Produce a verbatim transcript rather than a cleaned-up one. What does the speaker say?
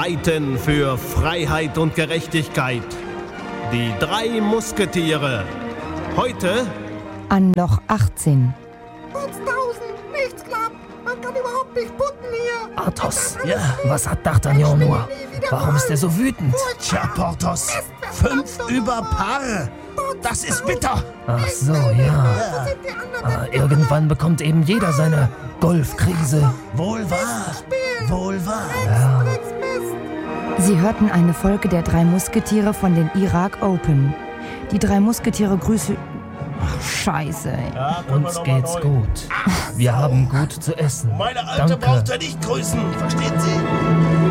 streiten für Freiheit und Gerechtigkeit. Die drei Musketiere. Heute Anloch achtzehn. Uns tausend, nichts klappt. Man kann überhaupt nicht putten hier. Athos, ja, was hat D'Artagnan nur? Warum ist er so wütend? Tja, Porthos, fünf über Paar. Das ist bitter. Ach so, ja. Aber irgendwann bekommt eben jeder seine Golfkrise. Wohl wahr, wohl wahr. Ja. Sie hörten eine Folge der drei Musketiere von den Irak Open. Die drei Musketiere grüßen... Ach, scheiße, ey. Uns geht's gut. Wir haben gut zu essen. Meine Alte Danke. braucht er nicht grüßen, verstehen Sie?